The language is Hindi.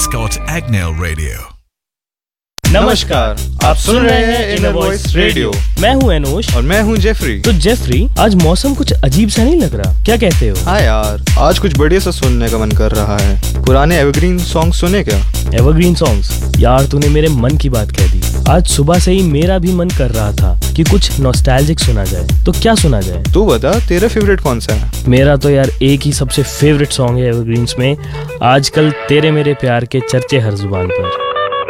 Scott Agnell Radio. नमस्कार, आप सुन रहे हैं इनर वॉइस रेडियो। मैं हूँ एनोश और मैं हूँ जेफरी। तो जेफरी, आज मौसम कुछ अजीब सा नहीं लग रहा, क्या कहते हो? हाँ यार, आज कुछ बढ़िया सा सुनने का मन कर रहा है। पुराने एवरग्रीन सॉन्ग सुने क्या? Evergreen songs? यार तूने मेरे मन की बात कह दी। आज सुबह से ही मेरा भी मन कर रहा था कि कुछ नॉस्टैल्जिक सुना जाए। तो क्या सुना जाए? तू बता, तेरा फेवरेट कौन सा है? मेरा तो यार एक ही सबसे फेवरेट सॉन्ग है एवरग्रीन्स में, आजकल तेरे मेरे प्यार के चर्चे हर जुबान पर।